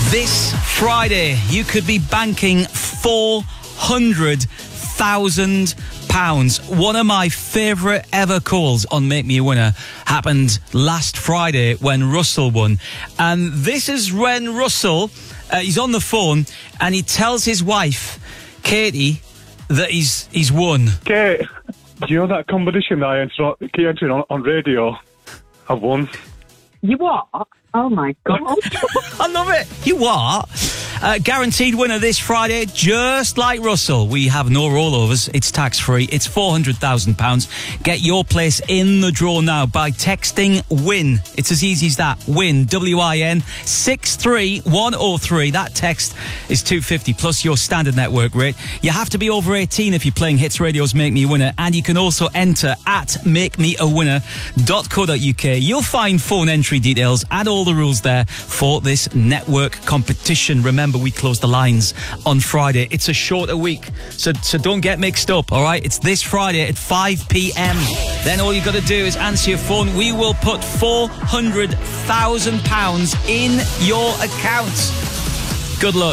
This Friday, you could be banking £400,000. One of my favourite ever calls on Make Me a Winner happened last Friday when Russell won. And this is when Russell, he's on the phone and he tells his wife, Katie, that he's won. Kate, do you know that competition that I keep entering on radio? I've won. You what? Oh my God. I love it. You what? Guaranteed winner this Friday, just like Russell. We have no rollovers. It's tax-free. It's £400,000. Get your place in the draw now by texting WIN. It's as easy as that. WIN, W-I-N, 63103. That text is $2.50 plus your standard network rate. You have to be over 18 if you're playing Hits Radio's Make Me a Winner, and you can also enter at makemeawinner.co.uk. You'll find phone entry details and all the rules there for this network competition. Remember, we close the lines on Friday. It's a shorter week, so don't get mixed up, all right? It's this Friday at 5 p.m. Then all you got to do is answer your phone. We will put £400,000 in your account. Good luck.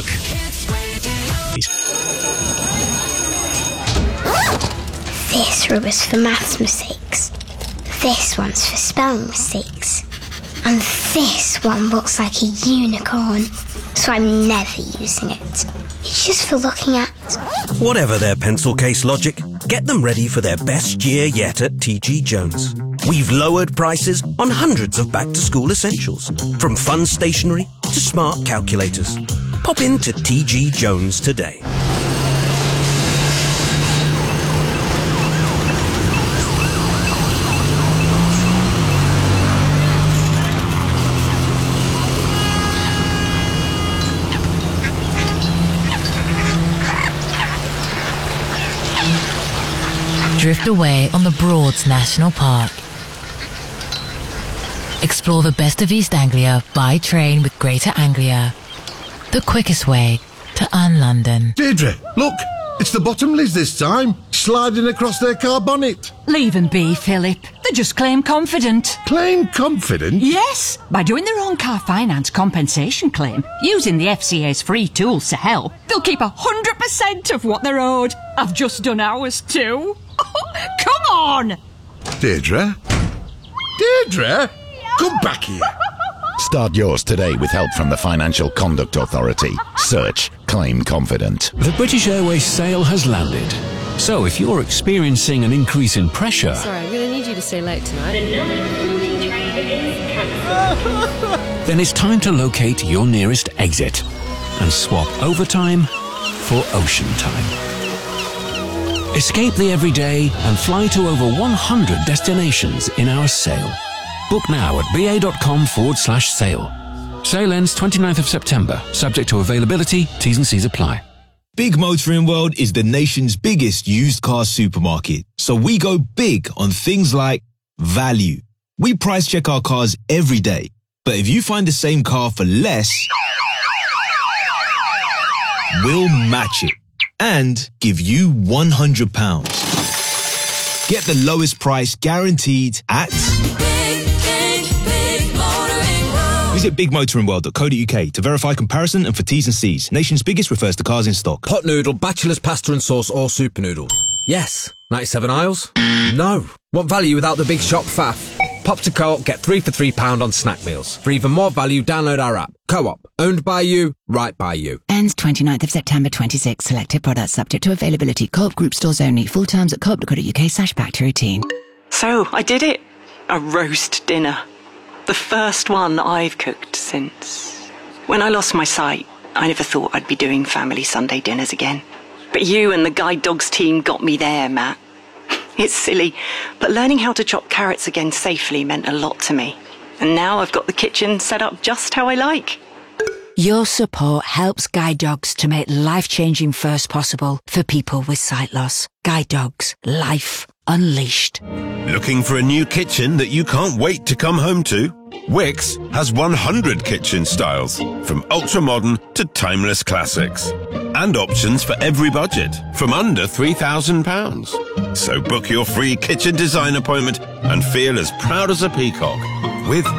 This row is for maths mistakes. This one's for spelling mistakes. And this one looks like a unicorn, so I'm never using it. It's just for looking at. Whatever their pencil case logic, get them ready for their best year yet at TG Jones. We've lowered prices on hundreds of back-to-school essentials, from fun stationery to smart calculators. Pop into TG Jones today. Drift away on the Broads National Park. Explore the best of East Anglia by train with Greater Anglia. The quickest way to un-London. Deirdre, look, it's the Bottomleys this time, sliding across their car bonnet. Leave them be, Philip. They're just claim confident. Claim confident? Yes, by doing their own car finance compensation claim, using the FCA's free tools to help, they'll keep 100% of what they're owed. I've just done ours too. Come on! Deirdre? Deirdre? Come back here. Start yours today with help from the Financial Conduct Authority. Search Claim Confident. The British Airways sale has landed. So if you're experiencing an increase in pressure... Sorry, I'm going to need you to stay late tonight. then it's time to locate your nearest exit and swap overtime for ocean time. Escape the everyday and fly to over 100 destinations in our sale. Book now at ba.com/sale. Sale ends 29th of September, subject to availability, T's and C's apply. Big Motoring World is the nation's biggest used car supermarket, so we go big on things like value. We price check our cars every day, but if you find the same car for less, we'll match it and give you £100. Get the lowest price guaranteed at... Visit bigmotoringworld.co.uk to verify comparison and for T's and C's. Nation's biggest refers to cars in stock. Pot noodle, bachelor's pasta and sauce or super noodle? Yes. 97 aisles? No. Want value without the big shop faff? Pop to Co-op, get 3 for £3 on snack meals. For even more value, download our app. Co-op. Owned by you, right by you. Ends 29th of September 26. Selected products subject to availability. Co-op group stores only. Full terms at co-op.co.uk/back to routine. So, I did it. A roast dinner. The first one I've cooked since... When I lost my sight, I never thought I'd be doing family Sunday dinners again. But you and the Guide Dogs team got me there, Matt. It's silly, but learning how to chop carrots again safely meant a lot to me. And now I've got the kitchen set up just how I like. Your support helps Guide Dogs to make life-changing first possible for people with sight loss. Guide Dogs. Life unleashed. Looking for a new kitchen that you can't wait to come home to? Wix has 100 kitchen styles, from ultra-modern to timeless classics. And options for every budget, from under £3,000. So book your free kitchen design appointment and feel as proud as a peacock with